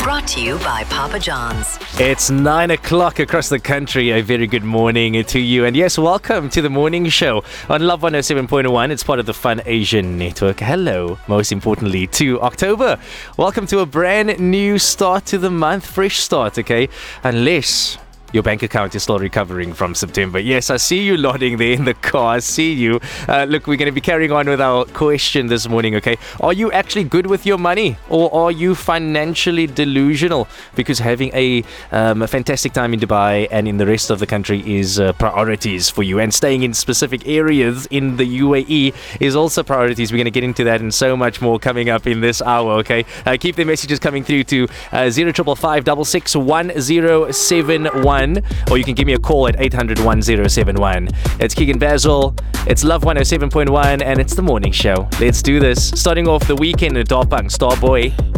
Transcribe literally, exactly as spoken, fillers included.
Brought to you by Papa John's. It's nine o'clock across the country. A very good morning to you. And yes, welcome to the morning show on Love one oh seven point one. It's part of the Fun Asian Network. Hello, most importantly, to October. Welcome to a brand new start to the month. Fresh start, okay? Unless your bank account is still recovering from September. Yes, I see you nodding there in the car. I see you. Uh, look, we're going to be carrying on with our question this morning, okay? Are you actually good with your money? Or are you financially delusional? Because having a, um, a fantastic time in Dubai and in the rest of the country is uh, priorities for you. And staying in specific areas in the U A E is also priorities. We're going to get into that and so much more coming up in this hour, okay? Uh, keep the messages coming through to uh, zero five five five six six one zero seven one. Or you can give me a call at eight hundred one zero seven one. It's Keegan Basil, it's Love one oh seven point one, and it's the morning show. Let's do this. Starting off the weekend at Dopang Starboy.